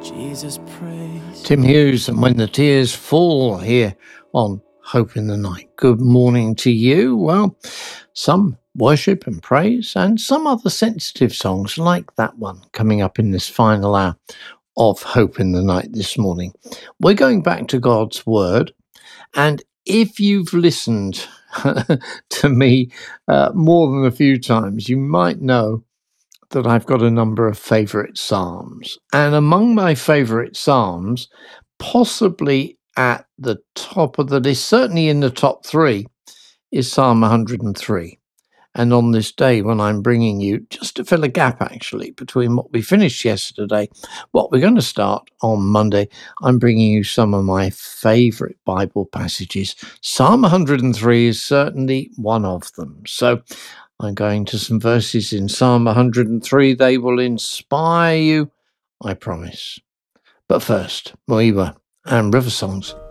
Jesus praise. Tim Hughes and When the Tears Fall here on Hope in the Night. Good morning to you. Well, some worship and praise and some other sensitive songs like that one coming up in this final hour of Hope in the Night this morning. We're going back to God's Word, and if you've listened to me more than a few times, you might know that I've got a number of favourite psalms. And among my favourite psalms, possibly at the top of the list, certainly in the top three, is Psalm 103. And on this day when I'm bringing you, just to fill a gap actually, between what we finished yesterday, what we're going to start on Monday, I'm bringing you some of my favourite Bible passages. Psalm 103 is certainly one of them. So I'm going to some verses in Psalm 103. They will inspire you, I promise. But first, Moiba and River Songs.